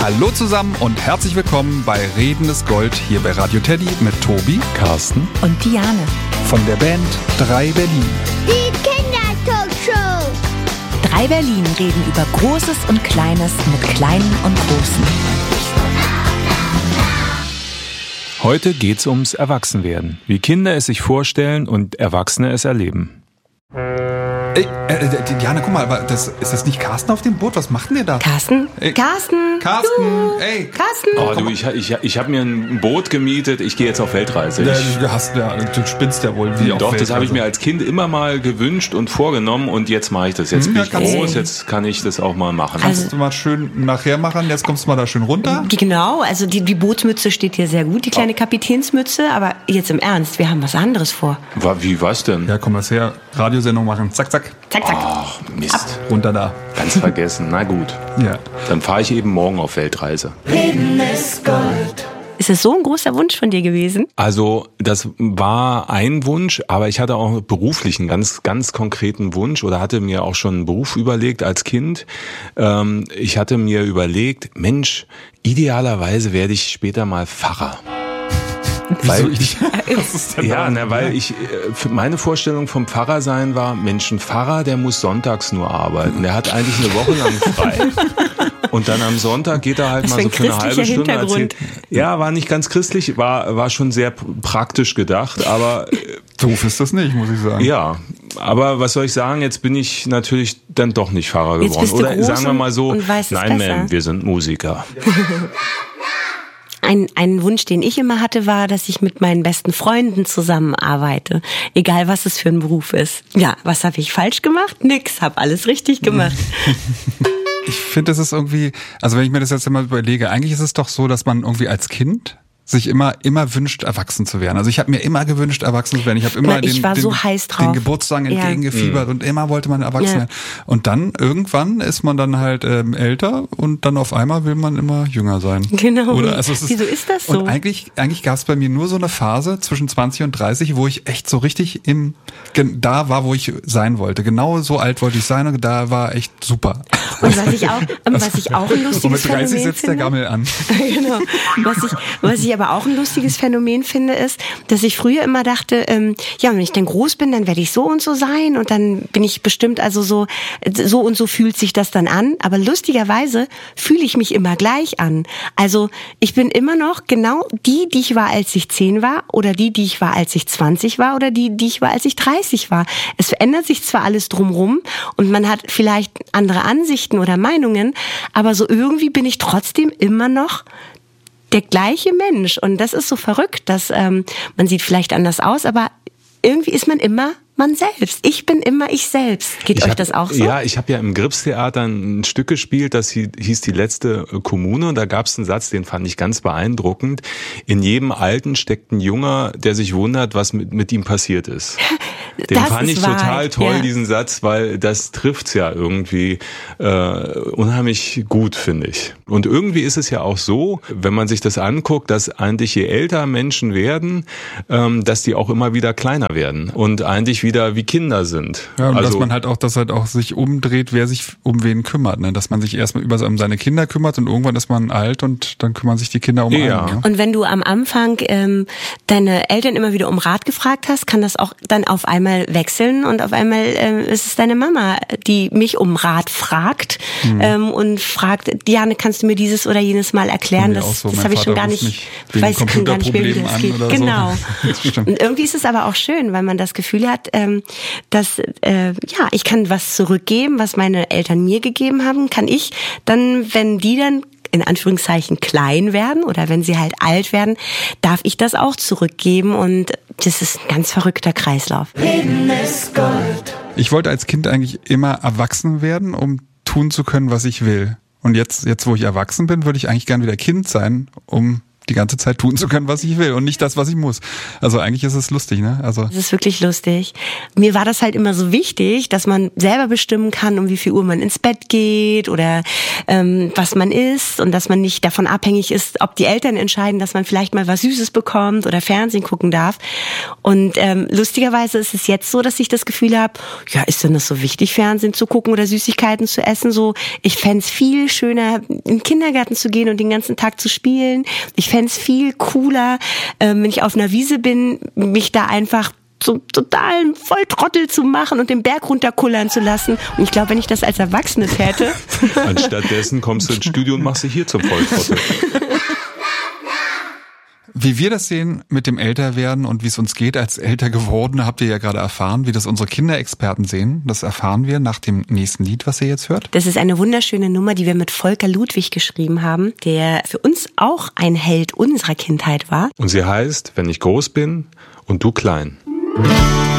Hallo zusammen und herzlich willkommen bei Reden ist Gold hier bei Radio Teddy mit Tobi, Carsten und Diane von der Band 3 Berlin. Die Kindertalkshow. 3 Berlin reden über Großes und Kleines mit Kleinen und Großen. Heute geht's ums Erwachsenwerden, wie Kinder es sich vorstellen und Erwachsene es erleben. Diana, guck mal, ist das nicht Carsten auf dem Boot? Was macht denn der da? Carsten? Carsten! Ey! Carsten! Oh, du, ich hab mir ein Boot gemietet, ich gehe jetzt auf Weltreise. Du spinnst ja wohl wie auf Doch, Weltreise. das habe ich mir als Kind immer mal gewünscht und vorgenommen und jetzt mache ich das. Jetzt bin ich groß, jetzt kann ich das auch mal machen. Kannst du mal schön nachher machen, jetzt kommst du mal da schön runter. Genau, also die Bootsmütze steht hier sehr gut, die kleine Kapitänsmütze, aber jetzt im Ernst, wir haben was anderes vor. Wie, was denn? Ja, komm, was her, Radiosendung machen, zack, zack. Zack, zack. Ach, Mist. Runter da. Ganz vergessen. Na gut. Ja. Dann fahre ich eben morgen auf Weltreise. Ist das so ein großer Wunsch von dir gewesen? Also das war ein Wunsch, aber ich hatte auch beruflich einen ganz, ganz konkreten Wunsch oder hatte mir auch schon einen Beruf überlegt als Kind. Ich hatte mir überlegt, Mensch, idealerweise werde ich später mal Pfarrer. Weil meine Vorstellung vom Pfarrer sein war, Mensch, ein Pfarrer, der muss sonntags nur arbeiten. Der hat eigentlich eine Woche lang frei. Und dann am Sonntag geht er halt mal so für eine halbe Stunde erzählt. Ja, war nicht ganz christlich, war schon sehr praktisch gedacht, aber doof ist das nicht, muss ich sagen. Ja, aber was soll ich sagen, jetzt bin ich natürlich dann doch nicht Pfarrer geworden. Oder sagen wir mal so, nein, Ma'am, wir sind Musiker. Ein Wunsch, den ich immer hatte, war, dass ich mit meinen besten Freunden zusammenarbeite. Egal, was es für ein Beruf ist. Ja, was habe ich falsch gemacht? Nix, hab alles richtig gemacht. Ich finde, das ist irgendwie, also wenn ich mir das jetzt immer überlege, eigentlich ist es doch so, dass man irgendwie als Kind sich immer wünscht, erwachsen zu werden. Also ich habe mir immer gewünscht, erwachsen zu werden. Ich habe immer den Geburtstagen entgegengefiebert und immer wollte man erwachsen werden. Und dann irgendwann ist man dann halt älter und dann auf einmal will man immer jünger sein. Genau. Oder? Also wieso ist das so? Und eigentlich gab es bei mir nur so eine Phase zwischen 20 und 30, wo ich echt so richtig da war, wo ich sein wollte. Genau so alt wollte ich sein und da war echt super. Und was ich auch ein lustiges so mit 30 Phänomen setzt finde, der Gammel an. Genau. Was ich aber auch ein lustiges Phänomen finde, ist, dass ich früher immer dachte, wenn ich dann groß bin, dann werde ich so und so sein und dann bin ich bestimmt also so und so fühlt sich das dann an. Aber lustigerweise fühle ich mich immer gleich an. Also ich bin immer noch genau die ich war, als ich 10 war oder die ich war, als ich 20 war oder die ich war, als ich 30 war. Es verändert sich zwar alles drumrum und man hat vielleicht andere Ansichten oder Meinungen, aber so irgendwie bin ich trotzdem immer noch der gleiche Mensch. Und das ist so verrückt, dass man sieht vielleicht anders aus, aber irgendwie ist man immer man selbst. Ich bin immer ich selbst. Geht euch das auch so? Ja, ich habe ja im Gripstheater ein Stück gespielt, das hieß Die letzte Kommune. Und da gab es einen Satz, den fand ich ganz beeindruckend. In jedem Alten steckt ein Junger, der sich wundert, was mit ihm passiert ist. Den fand ich total toll, diesen Satz, weil das trifft's ja irgendwie unheimlich gut, finde ich. Und irgendwie ist es ja auch so, wenn man sich das anguckt, dass eigentlich je älter Menschen werden, dass die auch immer wieder kleiner werden und eigentlich wieder wie Kinder sind. Ja, und dass man halt auch, dass halt auch sich umdreht, wer sich um wen kümmert, ne? Dass man sich erstmal um seine Kinder kümmert und irgendwann ist man alt und dann kümmern sich die Kinder um einen. Ne? Und wenn du am Anfang deine Eltern immer wieder um Rat gefragt hast, kann das auch dann auf einmal wechseln und auf einmal ist es deine Mama, die mich um Rat fragt und fragt, Diane, kannst du mir dieses oder jenes mal erklären? Das habe ich schon gar nicht, ich weiß schon gar nicht mehr, wie das geht. Genau. So. Und irgendwie ist es aber auch schön, weil man das Gefühl hat, dass ich kann was zurückgeben, was meine Eltern mir gegeben haben, kann ich dann, wenn die dann in Anführungszeichen klein werden oder wenn sie halt alt werden, darf ich das auch zurückgeben und das ist ein ganz verrückter Kreislauf. Leben ist Gold. Ich wollte als Kind eigentlich immer erwachsen werden, um tun zu können, was ich will. Und jetzt wo ich erwachsen bin, würde ich eigentlich gern wieder Kind sein, um die ganze Zeit tun zu können, was ich will und nicht das, was ich muss. Also eigentlich ist es lustig, ne? Also es ist wirklich lustig. Mir war das halt immer so wichtig, dass man selber bestimmen kann, um wie viel Uhr man ins Bett geht oder was man isst und dass man nicht davon abhängig ist, ob die Eltern entscheiden, dass man vielleicht mal was Süßes bekommt oder Fernsehen gucken darf. Und lustigerweise ist es jetzt so, dass ich das Gefühl habe, ja, ist denn das so wichtig, Fernsehen zu gucken oder Süßigkeiten zu essen? So, ich fände es viel schöner, in den Kindergarten zu gehen und den ganzen Tag zu spielen. Ich fände es viel cooler, wenn ich auf einer Wiese bin, mich da einfach so total Volltrottel zu machen und den Berg runterkullern zu lassen. Und ich glaube, wenn ich das als Erwachsene täte... Anstattdessen kommst du ins Studio und machst dich hier zum Volltrottel. Wie wir das sehen mit dem Älterwerden und wie es uns geht als älter Gewordene, habt ihr ja gerade erfahren. Wie das unsere Kinderexperten sehen, das erfahren wir nach dem nächsten Lied, was ihr jetzt hört. Das ist eine wunderschöne Nummer, die wir mit Volker Ludwig geschrieben haben, der für uns auch ein Held unserer Kindheit war. Und sie heißt, wenn ich groß bin und du klein.